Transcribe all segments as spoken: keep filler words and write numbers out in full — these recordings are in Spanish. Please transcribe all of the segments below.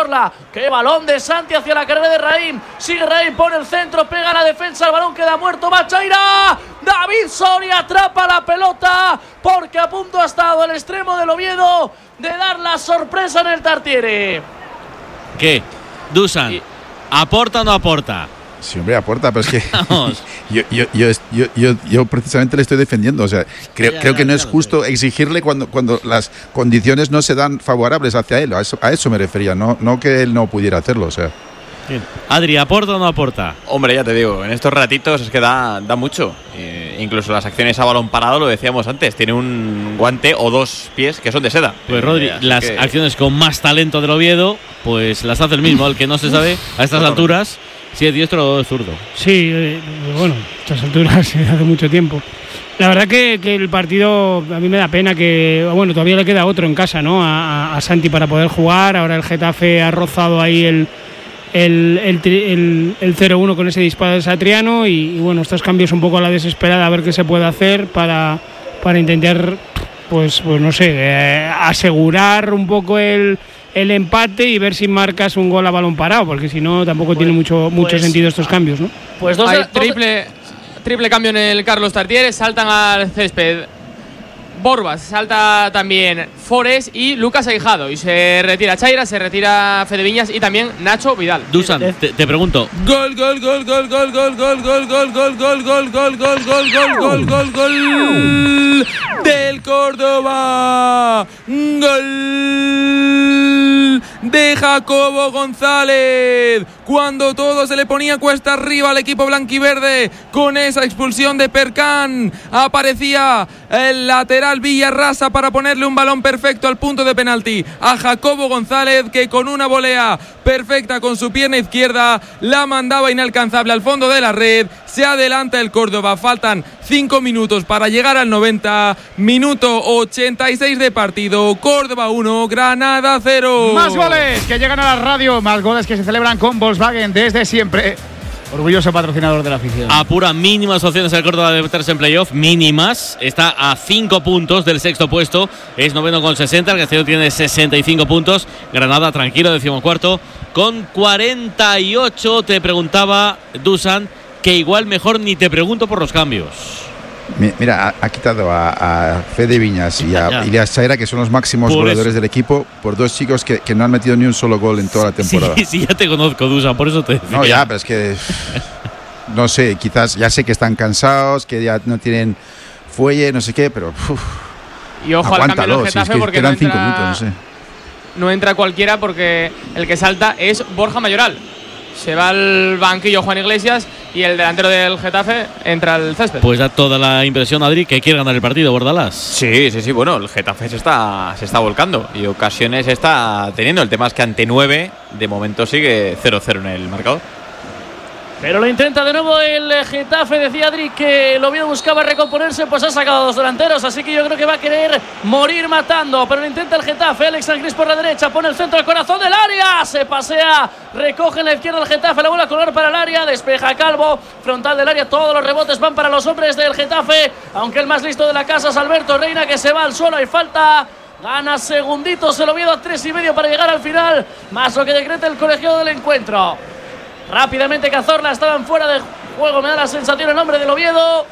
Cazorla. ¡Qué balón de Santi hacia la carrera de Raim! Sigue Raim, pone el centro, pega la defensa, el balón queda muerto, va Chaira. David Soria atrapa la pelota porque a punto ha estado el extremo del Oviedo de dar la sorpresa en el Tartiere. ¿Qué? Dusan, y... ¿aporta o no aporta? Sí, hombre, aporta, pero es que yo, yo, yo, yo, yo, yo precisamente le estoy defendiendo. O sea, creo, ya, ya, creo que no es justo exigirle cuando, cuando las condiciones no se dan favorables hacia él. A eso, a eso me refería, no, no que él no pudiera hacerlo. O sea. Bien. Adri, ¿aporta o no aporta? Hombre, ya te digo, en estos ratitos es que da, da mucho. Eh, incluso las acciones a balón parado, lo decíamos antes, tiene un guante o dos pies que son de seda. Pues Rodri, eh, las que... acciones con más talento del Oviedo, pues las hace el mismo, el que no se sabe a estas alturas si es diestro o es zurdo. Sí, eh, bueno, a estas alturas hace mucho tiempo. La verdad que, que el partido a mí me da pena que, bueno, todavía le queda otro en casa, ¿no? A, a Santi para poder jugar. Ahora el Getafe ha rozado ahí el el, el, el, el cero uno con ese disparo de Satriano y, y bueno, estos cambios un poco a la desesperada a ver qué se puede hacer para, para intentar, pues, pues no sé, eh, asegurar un poco el el empate y ver si marcas un gol a balón parado, porque si no tampoco pues, tiene mucho mucho pues, sentido estos cambios, ¿no? Pues dos, Hay triple, triple cambio en el Carlos Tartiere, saltan al césped Borbas, salta también Forés y Lucas Aijado, y se retira Chaira, se retira Fede Viñas y también Nacho Vidal. Dusan, te, te pregunto. Gol, gol, gol, gol, gol, gol, gol, gol, gol, gol, gol, gol, gol, gol, gol, gol, gol, gol, gol del Córdoba. Gol de Jacobo González. Cuando todo se le ponía cuesta arriba al equipo blanquiverde con esa expulsión de Percán, aparecía el lateral Villarrasa para ponerle un balón perfecto al punto de penalti a Jacobo González, que con una volea perfecta con su pierna izquierda la mandaba inalcanzable al fondo de la red. Se adelanta el Córdoba, faltan cinco minutos para llegar al noventa, minuto ochenta y seis de partido. Córdoba uno, Granada cero. Más goles que llegan a la radio, más goles que se celebran con Volkswagen desde siempre. Orgulloso patrocinador de la afición. Apura mínimas opciones el Córdoba de meterse en playoff, mínimas. Está a cinco puntos del sexto puesto. Es noveno con sesenta. El Castellón tiene sesenta y cinco puntos. Granada tranquilo, decimocuarto con cuarenta y ocho. Te preguntaba, Dusan, que igual mejor ni te pregunto por los cambios. Mira, ha, ha quitado a, a Fede Viñas y a Ilias Chaira, que son los máximos por goleadores eso. del equipo, por dos chicos que, que no han metido ni un solo gol en toda la temporada. Sí, sí, ya te conozco, Dusan, por eso te decía. No, ya, pero es que no sé, quizás ya sé que están cansados, que ya no tienen fuelle, no sé qué, pero uf, y ojo al cambio del Getafe, si es que porque no cinco entra, minutos, no sé. no entra cualquiera, porque el que salta es Borja Mayoral. Se va al banquillo Juan Iglesias y el delantero del Getafe entra al césped. Pues da toda la impresión, Adri, que quiere ganar el partido, Bordalás. Sí, sí, sí, bueno, el Getafe se está, se está volcando y ocasiones está teniendo. El tema es que ante nueve, de momento sigue cero cero en el marcador. Pero lo intenta de nuevo el Getafe. Decía Adri que el Oviedo buscaba recomponerse, pues ha sacado dos delanteros, así que yo creo que va a querer morir matando, pero lo intenta el Getafe. Alex San Cris por la derecha, pone el centro al corazón del área, se pasea, recoge en la izquierda el Getafe, la vuelve a colgar para el área, despeja Calvo, frontal del área, todos los rebotes van para los hombres del Getafe, aunque el más listo de la casa es Alberto Reina, que se va al suelo y falta. Gana segunditos el Oviedo a tres y medio para llegar al final, más lo que decreta el colegiado del encuentro. Rápidamente Cazorla, estaban fuera de juego, me da la sensación el hombre del Oviedo.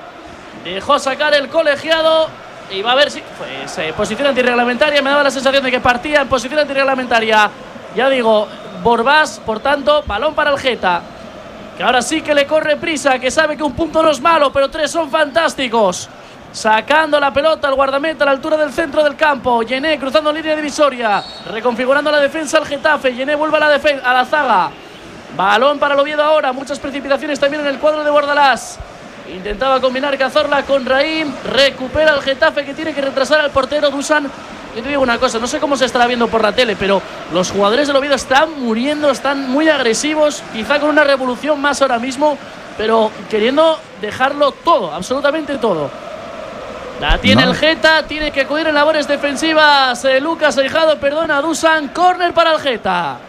Dejó sacar el colegiado y va a ver si pues, eh, posición antirreglamentaria. Me daba la sensación de que partía en posición antirreglamentaria. Ya digo, Borbás, por tanto, balón para el Geta, que ahora sí que le corre prisa, que sabe que un punto no es malo, pero tres son fantásticos. Sacando la pelota al guardameta a la altura del centro del campo. Yené cruzando línea divisoria, reconfigurando la defensa al Getafe. Yené vuelve a la, defen- a la zaga. Balón para el Oviedo ahora, muchas precipitaciones también en el cuadro de Bordalás. Intentaba combinar Cazorla con Raim, recupera el Getafe, que tiene que retrasar al portero Dusan. Yo te digo una cosa, no sé cómo se estará viendo por la tele, pero los jugadores del Oviedo están muriendo, están muy agresivos, quizá con una revolución más ahora mismo, pero queriendo dejarlo todo, absolutamente todo. La tiene no. el Geta, tiene que acudir en labores defensivas. Eh, Lucas Aijado, perdona, Dusan, córner para el Geta.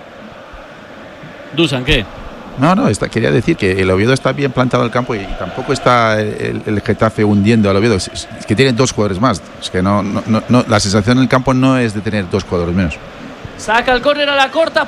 Dusan, ¿qué? No, no, está, quería decir que el Oviedo está bien plantado el campo y tampoco está el, el Getafe hundiendo al Oviedo. Es, es que tiene dos jugadores más. Es que no, no, no, la sensación en el campo no es de tener dos jugadores menos. Saca el córner a la corta.